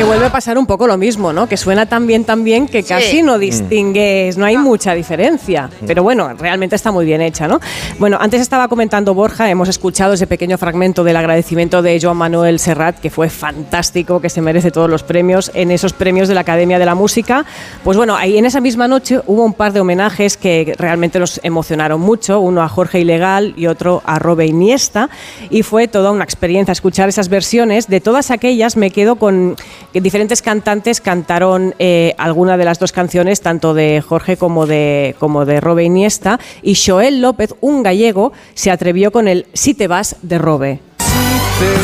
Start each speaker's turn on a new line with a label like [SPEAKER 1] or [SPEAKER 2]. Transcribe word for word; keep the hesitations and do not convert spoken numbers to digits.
[SPEAKER 1] que vuelve a pasar un poco lo mismo, ¿no? Que suena tan bien, tan bien que casi sí. no distingues, no hay mucha diferencia. Pero bueno, realmente está muy bien hecha, ¿no? Bueno, antes estaba comentando Borja, hemos escuchado ese pequeño fragmento del agradecimiento de Joan Manuel Serrat, que fue fantástico, que se merece todos los premios, en esos premios de la Academia de la Música. Pues bueno, ahí en esa misma noche hubo un par de homenajes que realmente nos emocionaron mucho, uno a Jorge Ilegal y otro a Robe Iniesta, y fue toda una experiencia escuchar esas versiones. De todas aquellas me quedo con que diferentes cantantes cantaron eh, alguna de las dos canciones, tanto de Jorge como de, como de Robe Iniesta, y Xoel López, un gallego, se atrevió con el Si te vas de Robe.
[SPEAKER 2] Si